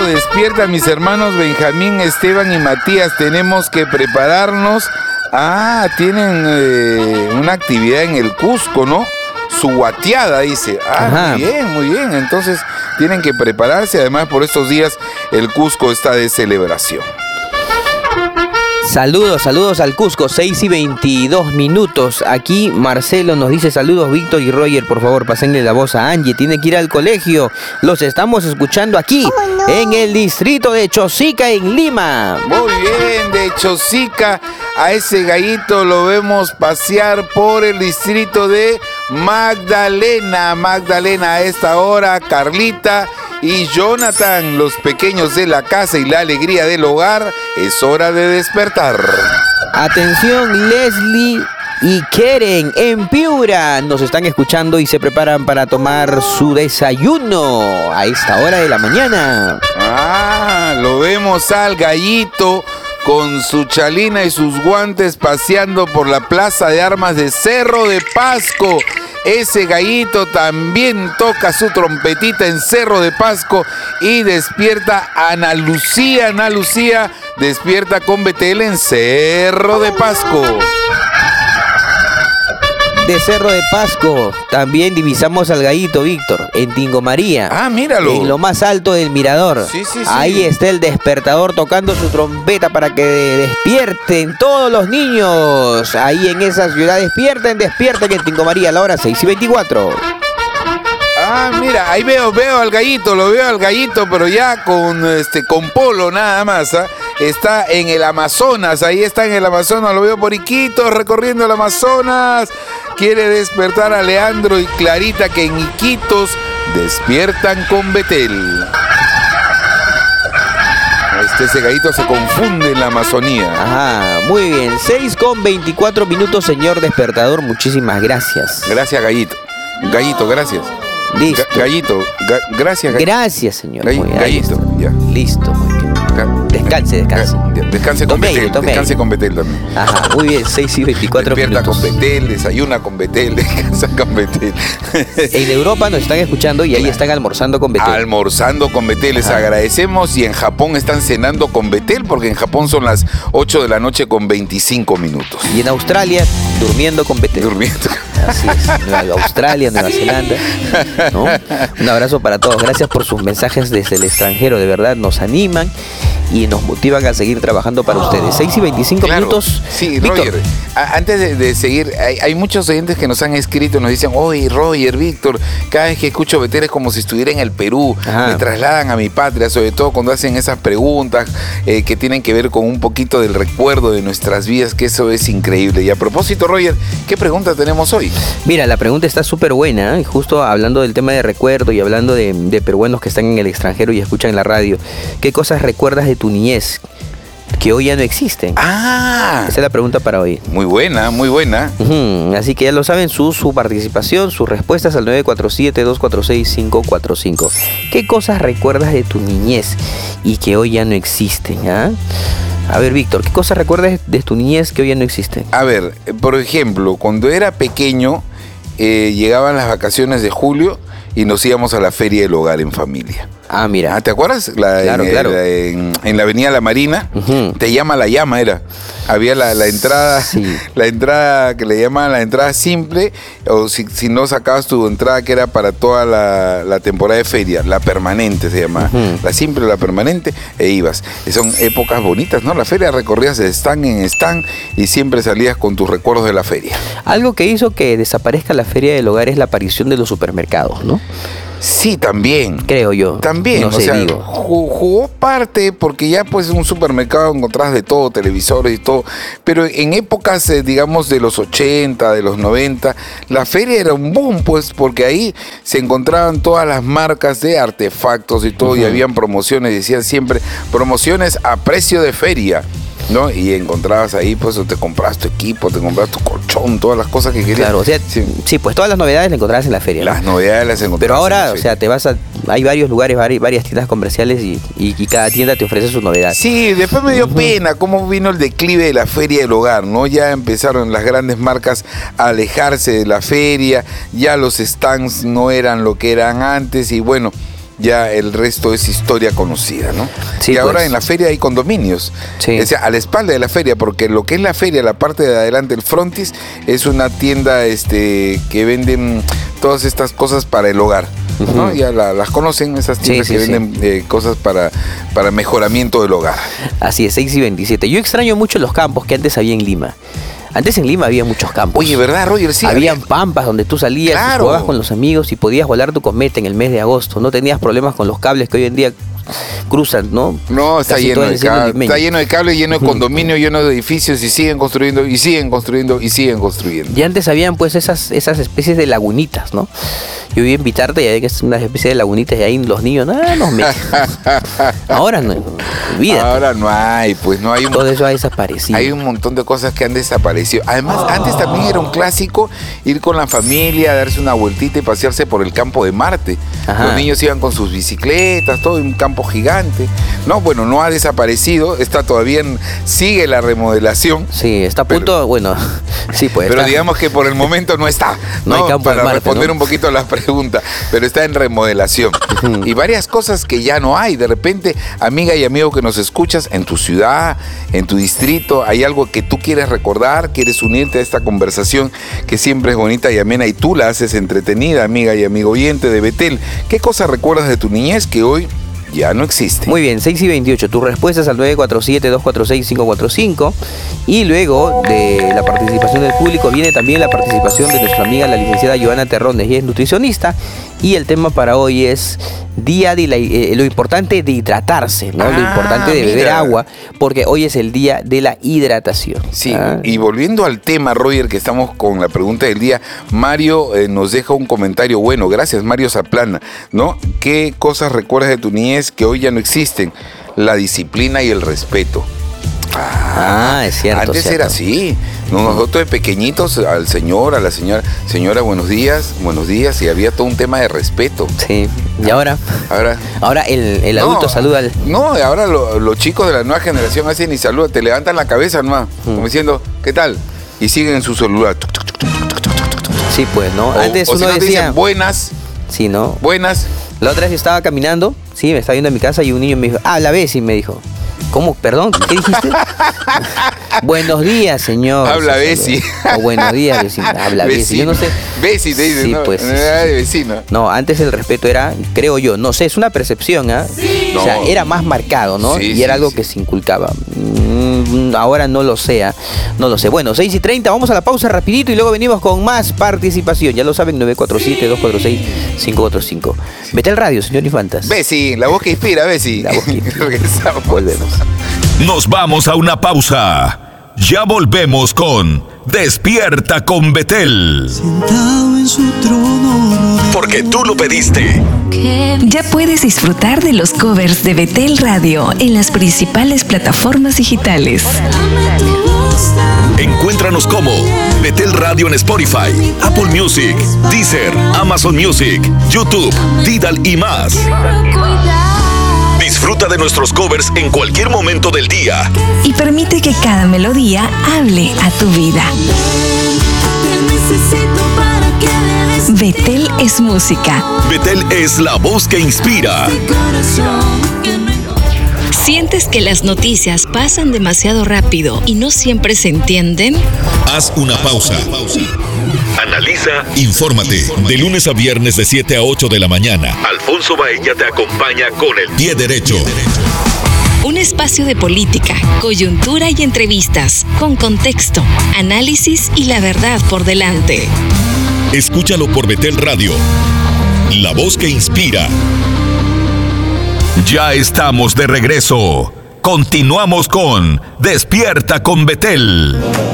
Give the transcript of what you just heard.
despierta, mis hermanos Benjamín, Esteban y Matías. Tenemos que prepararnos. Tienen una actividad en el Cusco, ¿no? Su guateada, dice. Ajá. Muy bien. Entonces tienen que prepararse. Además, por estos días el Cusco está de celebración. Saludos al Cusco, 6:22. Aquí Marcelo nos dice saludos, Víctor y Roger, por favor, pásenle la voz a Angie, tiene que ir al colegio. Los estamos escuchando aquí, en el distrito de Chosica, en Lima. Muy bien, de Chosica, a ese gallito lo vemos pasear por el distrito de Magdalena, a esta hora, Carlita y Jonathan, los pequeños de la casa y la alegría del hogar, es hora de despertar. Atención, Leslie y Keren en Piura nos están escuchando y se preparan para tomar su desayuno a esta hora de la mañana. Lo vemos al gallito con su chalina y sus guantes paseando por la plaza de armas de Cerro de Pasco. Ese gallito también toca su trompetita en Cerro de Pasco y despierta a Ana Lucía. Ana Lucía despierta con Betel en Cerro de Pasco. De Cerro de Pasco también divisamos al gallito, Víctor, en Tingo María. Míralo. En lo más alto del mirador. Sí. Ahí está el despertador tocando su trompeta para que despierten todos los niños. Ahí en esa ciudad despierten en Tingo María a la hora 6:24. Mira, ahí veo al gallito, lo veo al gallito, pero ya con polo nada más, Está en el Amazonas, ahí está en el Amazonas, lo veo por Iquitos, recorriendo el Amazonas. Quiere despertar a Leandro y Clarita, que en Iquitos despiertan con Betel. Ese gallito se confunde en la Amazonía. Muy bien, 6:24, señor despertador, muchísimas gracias. Gracias, gallito. Gallito, gracias. Listo. Gallito, gracias, gallito. Gracias, señor. Gallito, ya. Listo, muy bien. Descanse. Descanse con Betel. Descanse con Betel también. Muy bien, 6:24. Despierta con Betel, desayuna con Betel, descansa con Betel. En Europa nos están escuchando y ahí están almorzando con Betel. Almorzando con Betel, les agradecemos. Y en Japón están cenando con Betel, porque en Japón son las 8 de la noche con 25 minutos. Y en Australia, durmiendo con Betel. Así es, Australia, Nueva Zelanda, ¿no? Un abrazo para todos, gracias por sus mensajes desde el extranjero, de verdad nos animan y nos motivan a seguir trabajando para ustedes. 6:25. Sí, Víctor. Roger, antes de seguir, hay muchos oyentes que nos han escrito, nos dicen, oye, Roger, Víctor, cada vez que escucho Betel es como si estuviera en el Perú, me trasladan a mi patria, sobre todo cuando hacen esas preguntas que tienen que ver con un poquito del recuerdo de nuestras vidas, que eso es increíble. Y a propósito, Roger, ¿qué pregunta tenemos hoy? Mira, la pregunta está súper buena, justo hablando del tema de recuerdo y hablando de peruanos que están en el extranjero y escuchan la radio. ¿Qué cosas recuerdas de tu niñez que hoy ya no existen? Esa es la pregunta para hoy. Muy buena. Así que ya lo saben, su participación, sus respuestas al 947-246-545. ¿Qué cosas recuerdas de tu niñez y que hoy ya no existen? A ver, Víctor, ¿qué cosas recuerdas de tu niñez que hoy ya no existen? A ver, por ejemplo, cuando era pequeño, llegaban las vacaciones de julio y nos íbamos a la Feria del Hogar en familia. Mira. ¿Te acuerdas? Claro. En la avenida La Marina, Te llama la llama, era. Había la entrada, la entrada que le llamaban la entrada simple, o si no sacabas tu entrada que era para toda la temporada de feria, la permanente se llamaba. La simple o la permanente, e ibas. Son épocas bonitas, ¿no? La feria recorrías de stand en stand y siempre salías con tus recuerdos de la feria. Algo que hizo que desaparezca la Feria del Hogar es la aparición de los supermercados, ¿no? Sí, también. Creo yo. También, no sé, digo. Jugó parte, porque ya pues en un supermercado encontrabas de todo, televisores y todo, pero en épocas, digamos, de los 80, de los 90, la feria era un boom, pues, porque ahí se encontraban todas las marcas de artefactos y todo, y habían promociones, decían siempre, promociones a precio de feria, ¿no? Y encontrabas ahí, pues, te comprabas tu equipo, te comprabas tu colchón, todas las cosas que querías. Claro, o sea, sí, pues todas las novedades las encontrabas en la feria, ¿no? Las novedades las encontrabas. Pero ahora, o sea, hay varios lugares, varias tiendas comerciales y cada tienda te ofrece sus novedades. Sí, después me dio pena cómo vino el declive de la Feria del Hogar, ¿no? Ya empezaron las grandes marcas a alejarse de la feria, ya los stands no eran lo que eran antes y bueno, ya el resto es historia conocida, ¿no? Sí, y ahora pues. en la feria hay condominios, Sí. o sea, a la espalda de la feria, porque lo que es la feria, la parte de adelante, el frontis, es una tienda que venden todas estas cosas para el hogar, ¿no? Ya las conocen, esas tiendas que venden cosas para mejoramiento del hogar. Así es, 6:27. Yo extraño mucho los campos que antes había en Lima. Antes en Lima había muchos campos. Oye, ¿verdad, Roger? Sí. Habían pampas donde tú salías, Claro. y jugabas con los amigos y podías volar tu cometa en el mes de agosto. No tenías problemas con los cables que hoy en día cruzan, ¿no? No, está Casi lleno todo de el cielo cables, limeño. está lleno de cables, lleno de condominios, lleno de edificios y siguen construyendo y siguen construyendo y siguen construyendo. Y antes habían pues esas especies de lagunitas, ¿no? Yo iba a invitarte y hay que es una especie de lagunitas y ahí los niños, nos meten. Ahora no, olvídate. Ahora no hay, pues no hay Todo eso ha desaparecido. Hay un montón de cosas que han desaparecido. Además, antes también era un clásico ir con la familia, darse una vueltita y pasearse por el campo de Marte. Ajá. Los niños iban con sus bicicletas, todo en un campo gigante. No, bueno, no ha desaparecido, está todavía sigue la remodelación. Sí, está a punto, bueno, sí, pues. Pero está. digamos que por el momento no está. No hay campo de para Marte, responder ¿no? un poquito a la pregunta, pero está en remodelación. Y varias cosas que ya no hay. De repente, amiga y amigo que nos escuchas, en tu ciudad, en tu distrito, hay algo que tú quieres recordar, quieres unirte a esta conversación que siempre es bonita y amena y tú la haces entretenida, amiga y amigo oyente de Betel. ¿Qué cosas recuerdas de tu niñez que hoy ya no existe? Muy bien, 6:28. Tus respuestas al 947-246-545. Y luego de la participación del público viene también la participación de nuestra amiga, la licenciada Joana Terrones. Ella es nutricionista. Y el tema para hoy es día de lo importante de hidratarse, ¿no? Lo importante de beber agua, porque hoy es el día de la hidratación. Sí, y volviendo al tema, Roger, que estamos con la pregunta del día, Mario nos deja un comentario bueno, gracias Mario Zaplana, ¿no? ¿Qué cosas recuerdas de tu niñez que hoy ya no existen? La disciplina y el respeto. Es cierto. Antes era así. Nosotros de pequeñitos, al señor, a la señora, buenos días, y había todo un tema de respeto. Sí, y ahora el adulto saluda al... No, ahora los chicos de la nueva generación hacen y saludan, te levantan la cabeza nomás, como diciendo, ¿qué tal? Y siguen en su celular. Sí, pues, ¿no? Antes uno si no te decía... dicen buenas. Sí, ¿no? Buenas. La otra vez yo estaba caminando, sí, me estaba yendo a mi casa y un niño me dijo, la Bessie, me dijo. ¿Cómo? Perdón, ¿qué dijiste? Buenos días, señor. Habla Bessie. O buenos días, vecino. Habla Bessie. Yo no sé. Bessie te dicen, sí, ¿no? Pues, de vecino. No, antes el respeto era, creo yo, no sé, es una percepción, Sí. O sea, era más marcado, ¿no? Sí, y era algo que se inculcaba. Ahora no lo sé, no lo sé. Bueno, 6:30, vamos a la pausa rapidito y luego venimos con más participación. Ya lo saben, 947-246-545. Betel Radio, señor Infantas. Bessie, la voz que inspira, Bessie. La voz que inspira. Regresamos. Volvemos. Nos vamos a una pausa. Ya volvemos con Despierta con Betel. Sentado en su trono. Porque tú lo pediste. Ya puedes disfrutar de los covers de Betel Radio en las principales plataformas digitales. Encuéntranos como Betel Radio en Spotify, Apple Music, Deezer, Amazon Music, YouTube, Tidal y más. Disfruta de nuestros covers en cualquier momento del día. Y permite que cada melodía hable a tu vida. Betel es música. Betel es la voz que inspira. ¿Sientes que las noticias pasan demasiado rápido y no siempre se entienden? Haz una pausa. Analiza, infórmate. De lunes a viernes de 7 a 8 de la mañana. Alfonso Baella te acompaña con el pie derecho. Un espacio de política, coyuntura y entrevistas, con contexto, análisis y la verdad por delante. Escúchalo por Betel Radio. La voz que inspira. Ya estamos de regreso. Continuamos con Despierta con Betel.